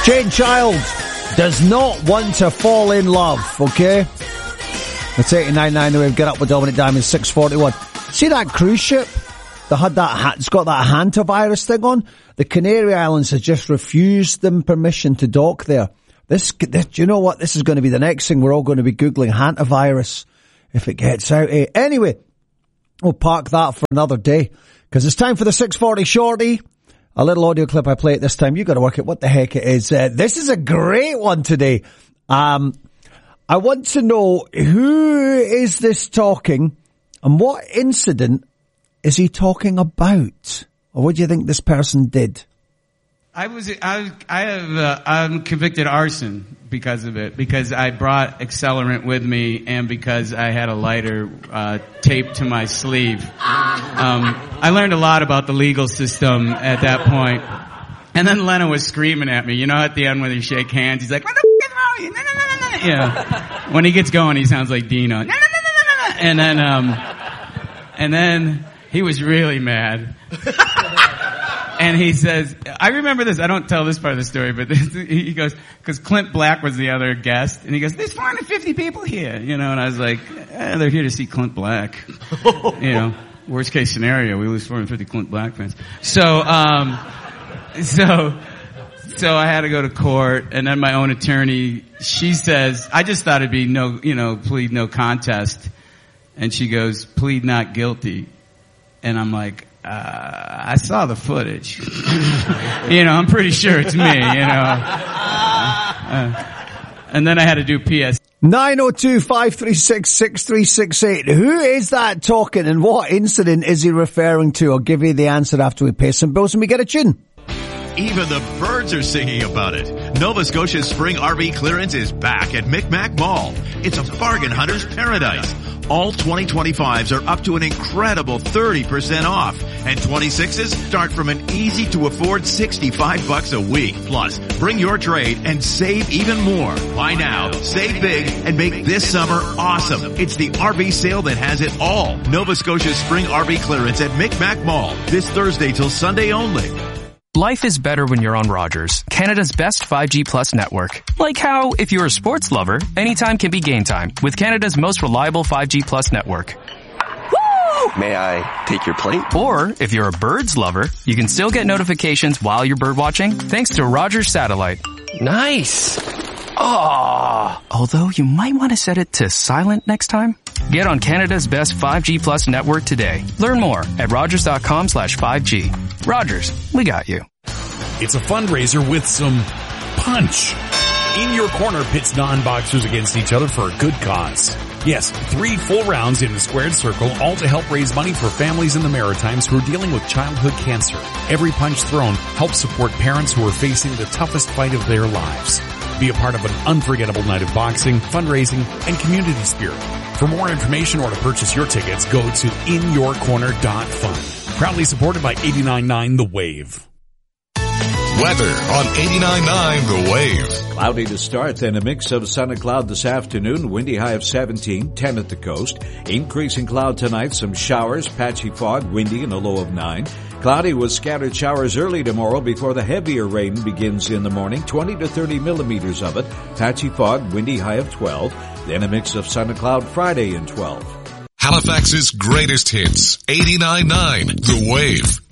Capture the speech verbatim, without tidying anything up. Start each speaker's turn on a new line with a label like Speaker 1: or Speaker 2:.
Speaker 1: Jane Child does not want to fall in love, okay? It's eighty-nine nine The Wave. Get up with Dominic Diamond, six forty-one. See that cruise ship that had that, it's got that hantavirus thing on? The Canary Islands has just refused them permission to dock there. This, this, do you know what? This is going to be the next thing we're all going to be Googling, hantavirus, if it gets out. Eh? Anyway, we'll park that for another day, because it's time for the six forty Shorty. A little audio clip I play at this time. You got to work out what the heck it is. Uh, this is a great one today. Um, I want to know, who is this talking and what incident is he talking about? Or what do you think this person did?
Speaker 2: I was, I, I have, uh, I'm convicted arson because of it, because I brought accelerant with me and because I had a lighter, uh, taped to my sleeve. Um, I learned a lot about the legal system at that point. And then Lena was screaming at me. You know, at the end when you shake hands, he's like, what the f*** is wrong with you? No, no, no, no, no. Yeah. When he gets going, he sounds like Dino. No, no, no, no, no, no. And then, um, and then he was really mad. And he says, I remember this, I don't tell this part of the story, but this, he goes, because Clint Black was the other guest, and he goes, there's four hundred fifty people here, you know, and I was like, eh, they're here to see Clint Black. You know, worst case scenario, we lose four hundred fifty Clint Black fans. So, um, so, so I had to go to court, and then my own attorney, she says, I just thought it'd be no, you know, plead no contest. And she goes, plead not guilty. And I'm like, Uh, I saw the footage. You know, I'm pretty sure it's me, you know. Uh, and then I had to do P S.
Speaker 1: nine oh two, five three six, six three six eight. Who is that talking and what incident is he referring to? I'll give you the answer after we pay some bills and we get a tune.
Speaker 3: Even the birds are singing about it. Nova Scotia's spring R V clearance is back at Micmac Mall. It's a bargain hunter's paradise. All twenty twenty-fives are up to an incredible thirty percent off. And twenty-sixes start from an easy to afford sixty-five bucks a week. Plus, bring your trade and save even more. Buy now, save big, and make this summer awesome. It's the R V sale that has it all. Nova Scotia's spring R V clearance at Micmac Mall. This Thursday till Sunday only.
Speaker 4: Life is better when you're on Rogers, Canada's best five G Plus network. Like how, if you're a sports lover, anytime can be game time with Canada's most reliable five G Plus network. Woo!
Speaker 5: May I take your plate?
Speaker 4: Or, if you're a birds lover, you can still get notifications while you're bird watching thanks to Rogers Satellite.
Speaker 5: Nice. Oh.
Speaker 4: Although you might want to set it to silent next time. Get on Canada's best five G Plus network today. Learn more at rogers.com slash 5G. Rogers, we got you.
Speaker 6: It's a fundraiser with some punch. In Your Corner pits non-boxers against each other for a good cause. Yes, three full rounds in the squared circle, all to help raise money for families in the Maritimes who are dealing with childhood cancer. Every punch thrown helps support parents who are facing the toughest fight of their lives. Be a part of an unforgettable night of boxing, fundraising, and community spirit. For more information or to purchase your tickets, go to in your corner dot fun. Proudly supported by eighty-nine point nine The Wave.
Speaker 7: Weather on eighty-nine point nine The Wave.
Speaker 8: Cloudy to start, then a mix of sun and cloud this afternoon. Windy high of seventeen, ten at the coast. Increasing cloud tonight, some showers, patchy fog, windy and a low of nine. Cloudy with scattered showers early tomorrow before the heavier rain begins in the morning, twenty to thirty millimeters of it. Patchy fog, windy high of twelve. Then a mix of sun and cloud Friday and twelve.
Speaker 7: Halifax's greatest hits, eighty-nine point nine The Wave.